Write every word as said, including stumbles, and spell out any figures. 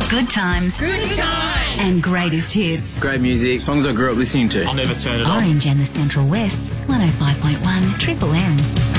Good times. Good times. And greatest hits. Great music, songs I grew up listening to. I'll never turn it off. Orange and the Central West's one oh five point one Triple M.